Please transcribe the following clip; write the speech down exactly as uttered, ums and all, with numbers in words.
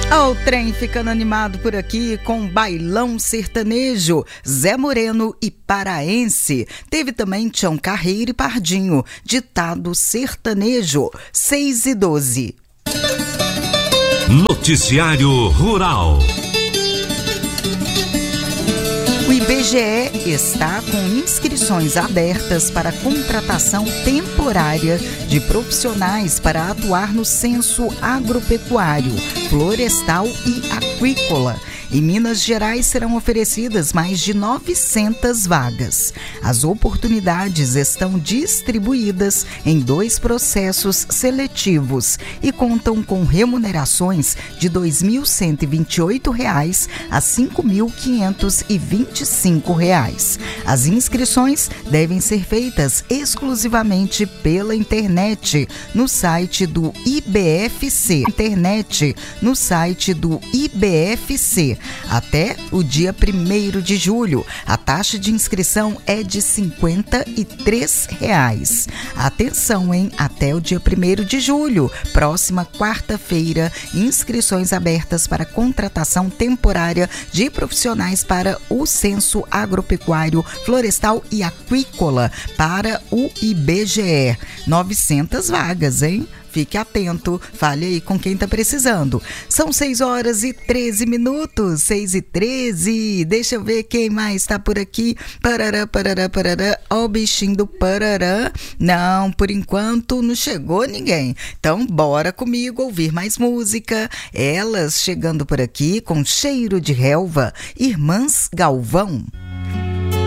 O trem ficando animado por aqui com bailão sertanejo, Zé Moreno e Paraense. Teve também Tião Carreiro e Pardinho, ditado sertanejo, seis e doze. Noticiário Rural. O I B G E está com inscrições abertas para contratação temporária de profissionais para atuar no censo agropecuário, florestal e aquícola. Em Minas Gerais serão oferecidas mais de novecentas vagas. As oportunidades estão distribuídas em dois processos seletivos e contam com remunerações de dois mil cento e vinte e oito reais a cinco mil quinhentos e vinte e cinco reais. As inscrições devem ser feitas exclusivamente pela internet no site do I B F C. Internet no site do I B F C. Até o dia primeiro de julho, a taxa de inscrição é de cinquenta e três reais. Atenção, hein? Até o dia primeiro de julho, próxima quarta-feira, inscrições abertas para contratação temporária de profissionais para o censo agropecuário, florestal e aquícola para o I B G E. novecentas vagas, hein? Fique atento, fale aí com quem está precisando. São seis horas e treze minutos, seis e treze. Deixa eu ver quem mais está por aqui. Parará, parará, parará. Ó, o bichinho do parará. Não, por enquanto não chegou ninguém. Então, bora comigo ouvir mais música. Elas chegando por aqui com cheiro de relva. Irmãs Galvão.